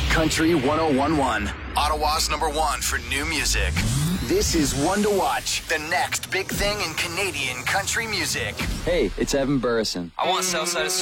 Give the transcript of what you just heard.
Country 1011. Ottawa's #1 for new music. This is One to Watch. The next big thing in Canadian country music. Hey, it's Evan Burrison. I want Southside